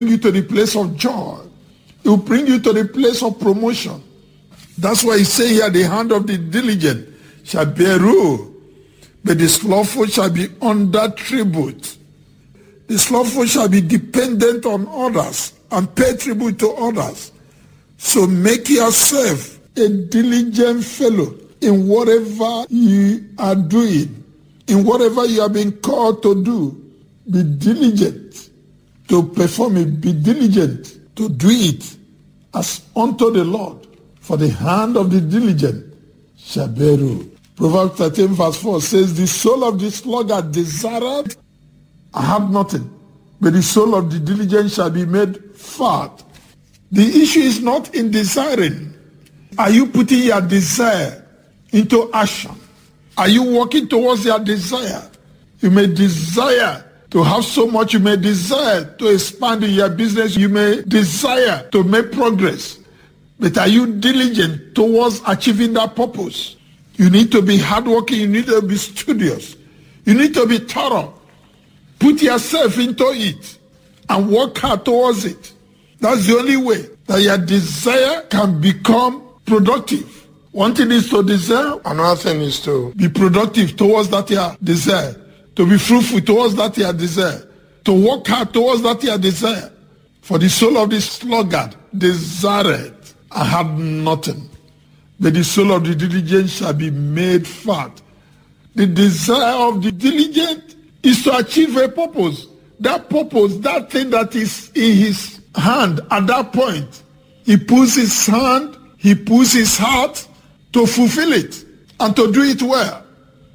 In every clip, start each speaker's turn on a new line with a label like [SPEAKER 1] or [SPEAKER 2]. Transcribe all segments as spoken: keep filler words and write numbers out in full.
[SPEAKER 1] you to the place of joy. It will bring you to the place of promotion. That's why he say here, the hand of the diligent shall bear rule, but the slothful shall be under tribute. The slothful shall be dependent on others and pay tribute to others. So make yourself a diligent fellow in whatever you are doing, in whatever you have been called to do. Be diligent to perform it. Be diligent to do it as unto the Lord. For the hand of the diligent shall bear rule. Proverbs thirteen verse four says, the soul of the sluggard desireth, I have nothing, but the soul of the diligent shall be made fat. The issue is not in desiring. Are you putting your desire into action? Are you working towards your desire? You may desire to have so much. You may desire to expand in your business. You may desire to make progress. But are you diligent towards achieving that purpose? You need to be hardworking. You need to be studious. You need to be thorough. Put yourself into it and work hard towards it. That's the only way that your desire can become productive. One thing is to desire. Another thing is to be productive towards that your desire. To be fruitful towards that your desire. To work hard towards that your desire. For the soul of the sluggard desired, I have nothing. But the soul of the diligent shall be made fat. The desire of the diligent is to achieve a purpose. That purpose, that thing that is in his hand at that point, he puts his hand, he puts his heart to fulfill it and to do it well.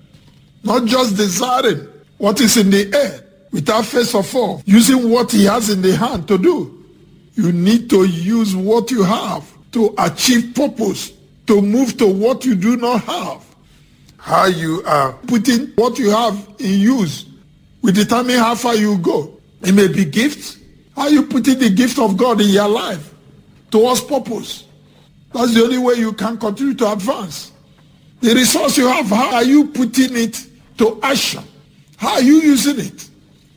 [SPEAKER 1] Not just desiring what is in the air without first of all using what he has in the hand to do. You need to use what you have to achieve purpose, to move to what you do not have. How you are putting what you have in use will determine how far you go. It may be gifts. How you putting the gift of God in your life towards purpose. That's the only way you can continue to advance. The resource you have, how are you putting it to action? How are you using it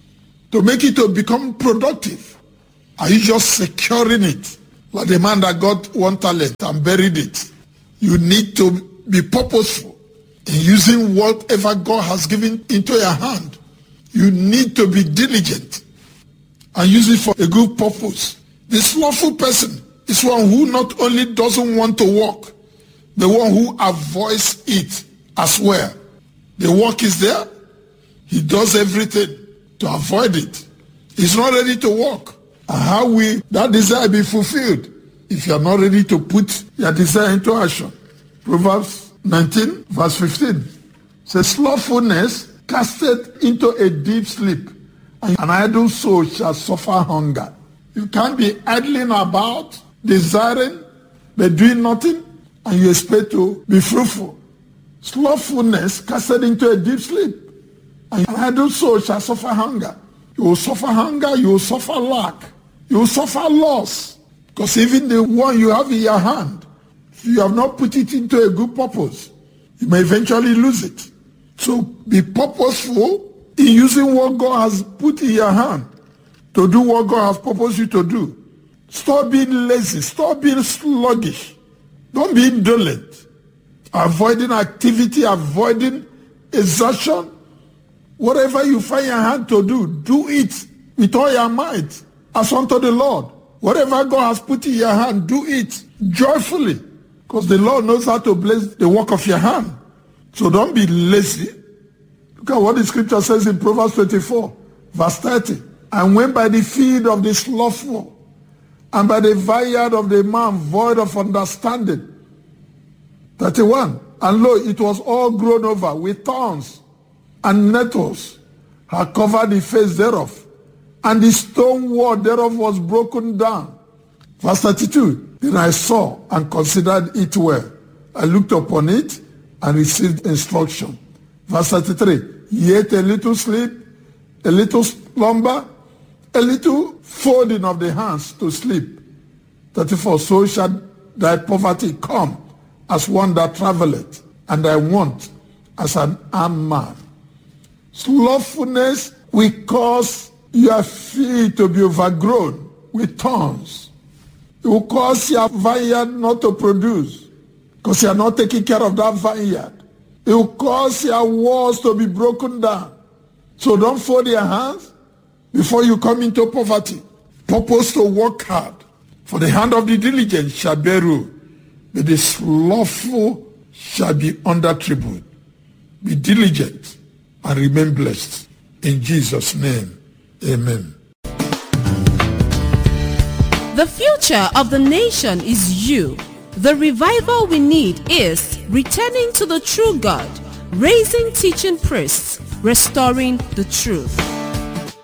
[SPEAKER 1] to make it to become productive? Are you just securing it like the man that got one talent and buried it? You need to be purposeful in using whatever God has given into your hand. You need to be diligent and use it for a good purpose. The slothful person is one who not only doesn't want to work, the one who avoids it as well. The work is there. He does everything to avoid it. He's not ready to work. And how will that desire be fulfilled if you are not ready to put your desire into action? Proverbs nineteen verse fifteen says, slothfulness casteth into a deep sleep, and an idle soul shall suffer hunger. You can't be idling about, desiring, but doing nothing, and you expect to be fruitful. Slothfulness casteth into a deep sleep, and an idle soul shall suffer hunger. You will suffer hunger, you will suffer lack, you will suffer loss, because even the one you have in your hand, if you have not put it into a good purpose, you may eventually lose it. So be purposeful in using what God has put in your hand to do what God has purposed you to do. Stop being lazy. Stop being sluggish. Don't be indolent. Avoiding activity, avoiding exertion. Whatever you find your hand to do, do it with all your might as unto the Lord. Whatever God has put in your hand, do it joyfully, because the Lord knows how to bless the work of your hand. So don't be lazy. Look at what the scripture says in Proverbs twenty-four, verse thirty. And when by the field of the slothful, and by the vineyard of the man void of understanding. thirty-one. And lo, it was all grown over with thorns, and nettles had covered the face thereof, and the stone wall thereof was broken down. Verse thirty-two. Then I saw and considered it well. I looked upon it and received instruction. Verse thirty-three. Yet a little sleep, a little slumber, a little folding of the hands to sleep. thirty-four. So shall thy poverty come as one that travelleth, and thy want as an armed man. Slothfulness will cause your feet to be overgrown. with thorns. It will cause your vineyard not to produce because you are not taking care of that vineyard. It will cause your walls to be broken down. So don't fold your hands before you come into poverty. Purpose to work hard. For the hand of the diligent shall bear rule, but the slothful shall be under tribute. Be diligent and remain blessed. In Jesus' name, amen.
[SPEAKER 2] The future of the nation is you. The revival we need is returning to the true God, raising teaching priests, restoring the truth.